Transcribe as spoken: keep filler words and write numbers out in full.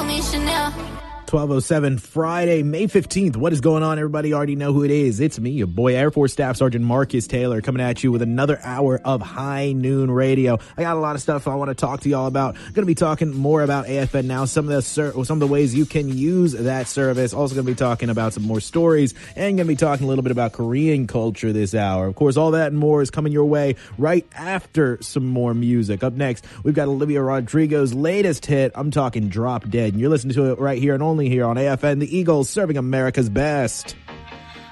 call me Chanel. twelve oh seven Friday, May fifteenth. What is going on, everybody? You already know who it is. It's me, your boy, Air Force Staff Sergeant Marcus Taylor, coming at you with another hour of High Noon Radio. I got a lot of stuff I want to talk to y'all about. Going to be talking more about A F N Now, some of the ser- some of the ways you can use that service. Also going to be talking about some more stories, and going to be talking a little bit about Korean culture this hour. Of course, all that and more is coming your way right after some more music. Up next, we've got Olivia Rodrigo's latest hit. I'm talking Drop Dead, and you're listening to it right here and only here on A F N, the Eagles, serving America's best.